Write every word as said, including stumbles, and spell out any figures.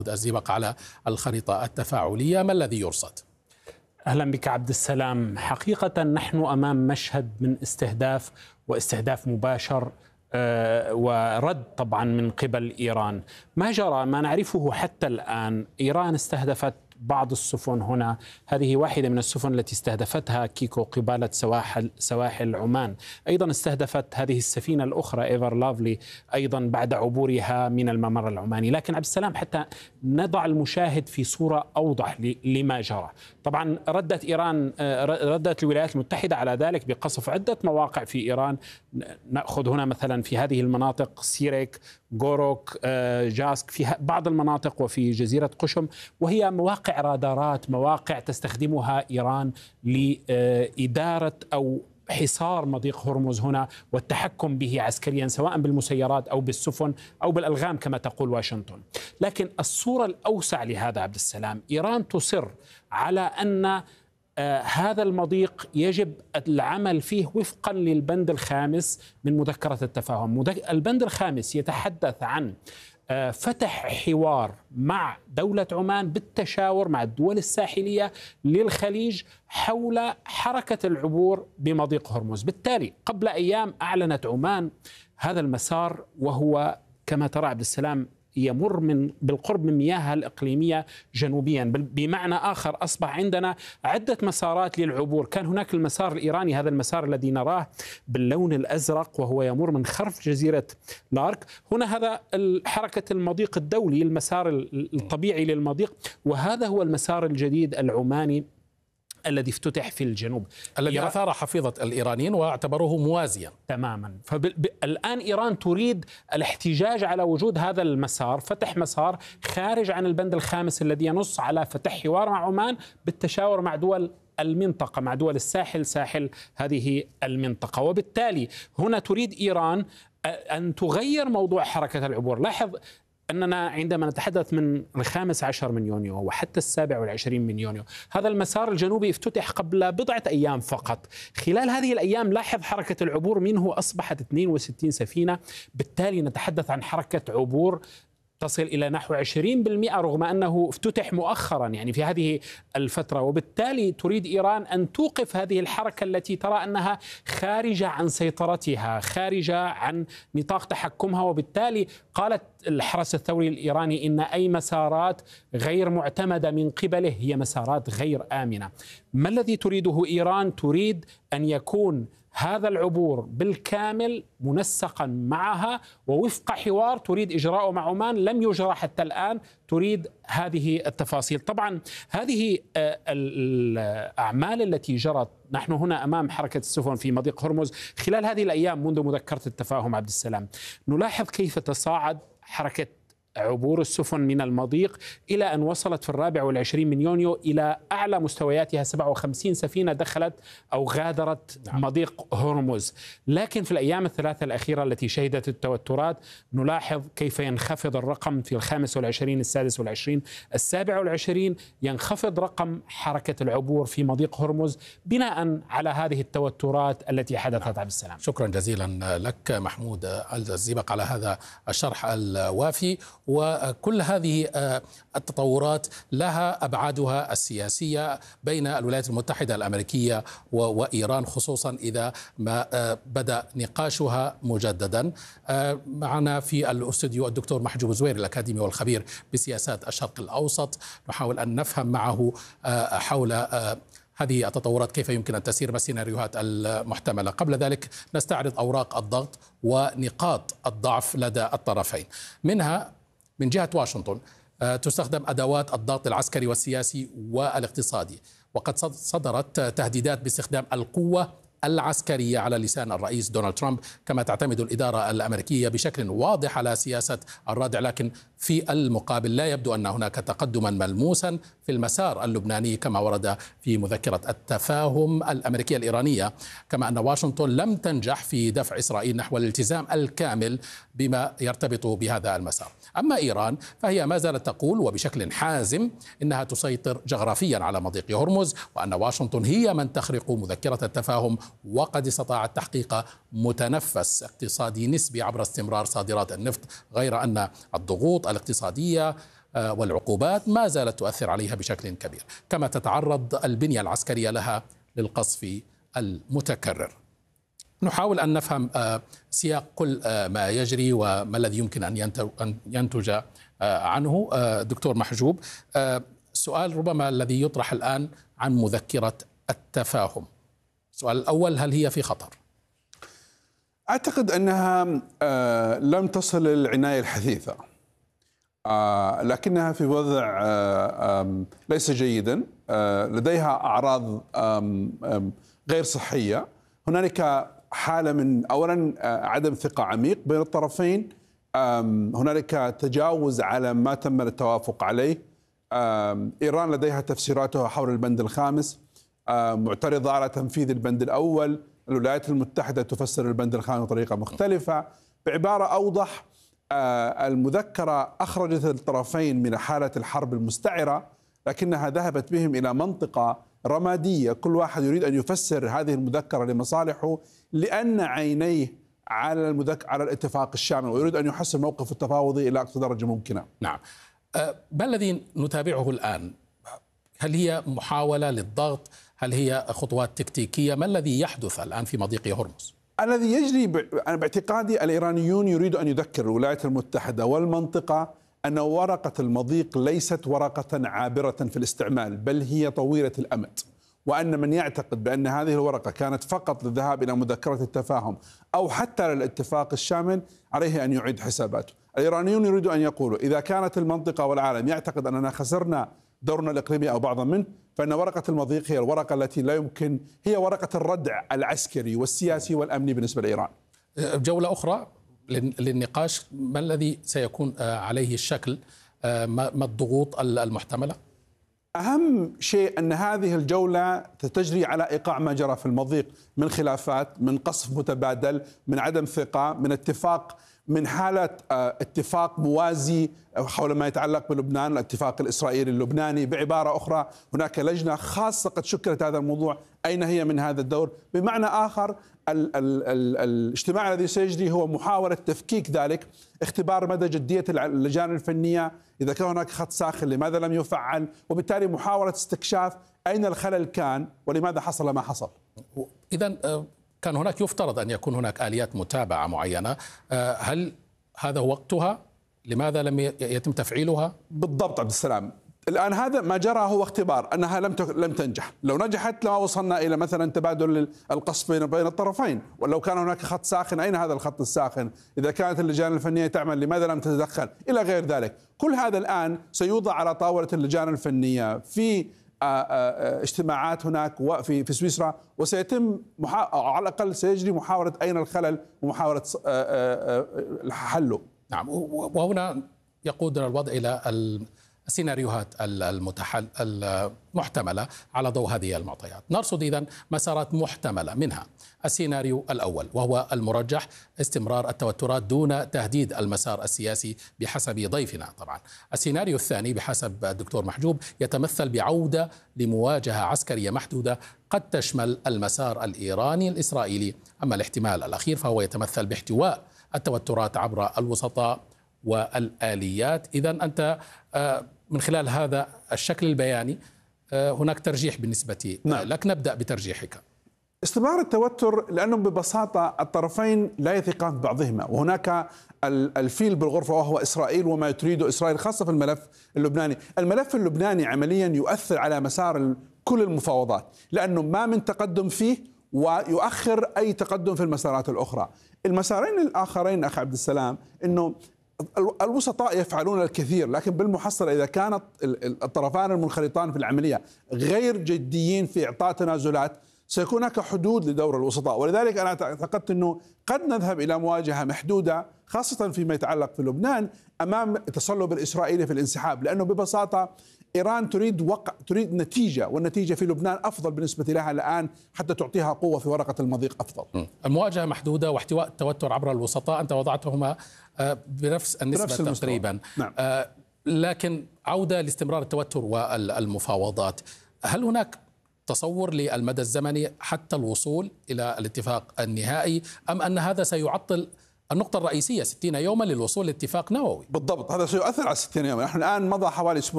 الزئبق على الخريطة التفاعلية، ما الذي يرصد؟ أهلا بك عبد السلام. حقيقة نحن أمام مشهد من استهداف واستهداف مباشر ورد طبعا من قبل إيران. ما جرى ما نعرفه حتى الآن، إيران استهدفت بعض السفن هنا. هذه واحدة من السفن التي استهدفتها كيكو قبالة سواحل سواحل عمان. أيضا استهدفت هذه السفينة الأخرى إيفر لافلي أيضا بعد عبورها من الممر العماني. لكن عبد السلام حتى نضع المشاهد في صورة أوضح لما جرى، طبعا ردت إيران ردت الولايات المتحدة على ذلك بقصف عدة مواقع في إيران. نأخذ هنا مثلا في هذه المناطق سيريك، غوروك، جاسك، في بعض المناطق وفي جزيرة قشم، وهي مواقع رادارات، مواقع تستخدمها إيران لإدارة أو حصار مضيق هرمز هنا والتحكم به عسكريا، سواء بالمسيرات أو بالسفن أو بالألغام كما تقول واشنطن. لكن الصورة الأوسع لهذا عبد السلام، إيران تصر على أن آه هذا المضيق يجب العمل فيه وفقا للبند الخامس من مذكرة التفاهم. البند الخامس يتحدث عن آه فتح حوار مع دولة عمان بالتشاور مع الدول الساحلية للخليج حول حركة العبور بمضيق هرمز. بالتالي قبل أيام أعلنت عمان هذا المسار، وهو كما ترى عبد السلام يمر من بالقرب من مياهها الإقليمية جنوبيا. بمعنى آخر أصبح عندنا عدة مسارات للعبور. كان هناك المسار الإيراني، هذا المسار الذي نراه باللون الأزرق وهو يمر من خرف جزيرة لارك. هنا هذا حركة المضيق الدولي، المسار الطبيعي للمضيق، وهذا هو المسار الجديد العماني الذي افتتح في الجنوب، الذي أثار حفيظة الإيرانيين واعتبروه موازيا تماما. فالآن إيران تريد الاحتجاج على وجود هذا المسار، فتح مسار خارج عن البند الخامس الذي ينص على فتح حوار مع عمان بالتشاور مع دول المنطقة، مع دول الساحل، ساحل هذه المنطقة. وبالتالي هنا تريد إيران أن تغير موضوع حركة العبور. لاحظ أننا عندما نتحدث من الخامس عشر من يونيو وحتى السابع والعشرين من يونيو، هذا المسار الجنوبي افتتح قبل بضعة أيام فقط. خلال هذه الأيام لاحظ حركة العبور منه أصبحت اثنين وستين سفينة. بالتالي نتحدث عن حركة عبور تصل إلى نحو عشرين بالمئة رغم أنه افتتح مؤخرا يعني في هذه الفترة. وبالتالي تريد إيران أن توقف هذه الحركة التي ترى أنها خارجة عن سيطرتها، خارجة عن نطاق تحكمها. وبالتالي قالت الحرس الثوري الإيراني إن أي مسارات غير معتمدة من قبله هي مسارات غير آمنة. ما الذي تريده إيران؟ تريد أن يكون هذا العبور بالكامل منسقا معها ووفق حوار تريد إجراءه مع عمان لم يجرى حتى الآن. تريد هذه التفاصيل. طبعا هذه الأعمال التي جرت، نحن هنا أمام حركة السفن في مضيق هرمز خلال هذه الأيام منذ مذكرة التفاهم عبد السلام، نلاحظ كيف تصاعد حركة عبور السفن من المضيق إلى أن وصلت في الرابع والعشرين من يونيو إلى أعلى مستوياتها، سبعة وخمسين سفينة دخلت أو غادرت نعم. مضيق هرمز. لكن في الأيام الثلاثة الأخيرة التي شهدت التوترات نلاحظ كيف ينخفض الرقم في الخامس والعشرين، السادس والعشرين، السابع والعشرين، ينخفض رقم حركة العبور في مضيق هرمز بناء على هذه التوترات التي حدثت نعم. عبد السلام. شكرا جزيلا لك محمود الزئبق على هذا الشرح الوافي. وكل هذه التطورات لها أبعادها السياسية بين الولايات المتحدة الأمريكية وإيران، خصوصا إذا ما بدأ نقاشها مجددا. معنا في الاستوديو الدكتور محجوب زوير الأكاديمي والخبير بسياسات الشرق الأوسط، نحاول أن نفهم معه حول هذه التطورات كيف يمكن أن تسير، ما السيناريوهات المحتملة. قبل ذلك نستعرض أوراق الضغط ونقاط الضعف لدى الطرفين. منها من جهة واشنطن تستخدم أدوات الضغط العسكري والسياسي والاقتصادي، وقد صدرت تهديدات باستخدام القوة العسكرية على لسان الرئيس دونالد ترامب، كما تعتمد الإدارة الأمريكية بشكل واضح على سياسة الردع. لكن في المقابل لا يبدو أن هناك تقدما ملموسا في المسار اللبناني كما ورد في مذكرة التفاهم الأمريكية الإيرانية، كما أن واشنطن لم تنجح في دفع إسرائيل نحو الالتزام الكامل بما يرتبط بهذا المسار. أما إيران فهي ما زالت تقول وبشكل حازم إنها تسيطر جغرافيا على مضيق هرمز، وأن واشنطن هي من تخرق مذكرة التفاهم وقد استطاعت تحقيق متنفس اقتصادي نسبي عبر استمرار صادرات النفط، غير أن الضغوط الاقتصادية والعقوبات ما زالت تؤثر عليها بشكل كبير، كما تتعرض البنية العسكرية لها للقصف المتكرر. نحاول أن نفهم سياق كل ما يجري وما الذي يمكن أن ينتج عنه. دكتور محجوب، السؤال ربما الذي يطرح الآن عن مذكرة التفاهم. السؤال الأول، هل هي في خطر؟ أعتقد أنها لم تصل للعناية الحثيثة، لكنها في وضع ليس جيدا، لديها أعراض غير صحية. هنالك حالة من أولا عدم ثقة عميق بين الطرفين، هنالك تجاوز على ما تم التوافق عليه. إيران لديها تفسيراتها حول البند الخامس، معترضة على تنفيذ البند الأول. الولايات المتحدة تفسر البند الخامس بطريقة مختلفة. بعبارة أوضح، المذكرة أخرجت الطرفين من حالة الحرب المستعرة، لكنها ذهبت بهم إلى منطقة رمادية، كل واحد يريد أن يفسر هذه المذكرة لمصالحه، لأن عينيه على المذكر على الاتفاق الشامل، ويريد أن يحسن الموقف التفاوضي إلى أقصى درجة ممكنة. نعم. ما الذي نتابعه الآن؟ هل هي محاولة للضغط؟ هل هي خطوات تكتيكية؟ ما الذي يحدث الآن في مضيق هرمز؟ الذي يجري باعتقادي الإيرانيون يريدوا أن يذكروا الولايات المتحدة والمنطقة أن ورقة المضيق ليست ورقة عابرة في الاستعمال، بل هي طويلة الأمد، وأن من يعتقد بأن هذه الورقة كانت فقط للذهاب إلى مذكرة التفاهم أو حتى للاتفاق الشامل عليه أن يعيد حساباته. الإيرانيون يريدوا أن يقولوا إذا كانت المنطقة والعالم يعتقد أننا خسرنا دورنا الإقليمي أو بعضا منه، فإن ورقة المضيق هي الورقة التي لا يمكن، هي ورقة الردع العسكري والسياسي والأمني بالنسبة لإيران. جولة أخرى للنقاش، ما الذي سيكون عليه الشكل؟ ما الضغوط المحتملة؟ أهم شيء أن هذه الجولة تجري على إيقاع ما جرى في المضيق من خلافات، من قصف متبادل، من عدم ثقة، من اتفاق، من حالة اتفاق موازي حول ما يتعلق بلبنان، الاتفاق الإسرائيلي اللبناني. بعبارة أخرى، هناك لجنة خاصة قد شكلت هذا الموضوع، أين هي من هذا الدور؟ بمعنى آخر، ال ال ال الاجتماع الذي سيجري هو محاولة تفكيك ذلك، اختبار مدى جدية اللجان الفنية، إذا كان هناك خط ساخن لماذا لم يفعل، وبالتالي محاولة استكشاف أين الخلل كان ولماذا حصل ما حصل. إذن كان هناك يفترض أن يكون هناك آليات متابعة معينة، هل هذا وقتها؟ لماذا لم يتم تفعيلها؟ بالضبط عبد السلام، الآن هذا ما جرى هو اختبار أنها لم لم تنجح. لو نجحت لما وصلنا إلى مثلا تبادل القصف بين الطرفين، ولو كان هناك خط ساخن أين هذا الخط الساخن؟ إذا كانت اللجان الفنية تعمل لماذا لم تتدخل؟ إلى غير ذلك. كل هذا الآن سيوضع على طاولة اللجان الفنية في اجتماعات هناك وفي في سويسرا، وسيتم على الأقل سيجري محاولة أين الخلل ومحاولة حله. نعم، وهنا يقودنا الوضع إلى السيناريوهات المتحل المحتملة على ضوء هذه المعطيات. نرصد إذن مسارات محتملة، منها السيناريو الأول وهو المرجح، استمرار التوترات دون تهديد المسار السياسي بحسب ضيفنا طبعا. السيناريو الثاني بحسب الدكتور محجوب يتمثل بعودة لمواجهة عسكرية محدودة قد تشمل المسار الإيراني الإسرائيلي. أما الاحتمال الأخير فهو يتمثل باحتواء التوترات عبر الوسطاء والآليات. إذن أنت من خلال هذا الشكل البياني هناك ترجيح بالنسبة نعم. لك. نبدأ بترجيحك. استمرار التوتر لأنه ببساطة الطرفين لا يثقان ببعضهما، وهناك الفيل بالغرفة وهو إسرائيل وما تريده إسرائيل، خاصة في الملف اللبناني. الملف اللبناني عمليا يؤثر على مسار كل المفاوضات، لأنه ما من تقدم فيه ويؤخر أي تقدم في المسارات الأخرى. المسارين الآخرين أخي عبد السلام أنه الوسطاء يفعلون الكثير، لكن بالمحصلة إذا كانت الطرفان المنخرطان في العملية غير جديين في إعطاء تنازلات سيكون هناك حدود لدور الوسطاء. ولذلك أنا اعتقدت أنه قد نذهب إلى مواجهة محدودة، خاصة فيما يتعلق في لبنان أمام التصلب الإسرائيلي في الانسحاب، لأنه ببساطة إيران تريد وقع تريد نتيجة، والنتيجة في لبنان أفضل بالنسبة لها الآن حتى تعطيها قوة في ورقة المضيق أفضل. المواجهة محدودة واحتواء التوتر عبر الوسطاء أنت وضعتهما بنفس النسبة بنفس تقريبا. نعم. لكن عودة لاستمرار التوتر والمفاوضات، هل هناك تصور للمدى الزمني حتى الوصول إلى الاتفاق النهائي، أم أن هذا سيعطل النقطة الرئيسية ستين يوما للوصول لاتفاق نووي. بالضبط، هذا سيؤثر على ستين يوما. نحن الآن مضى حوالي أسبوع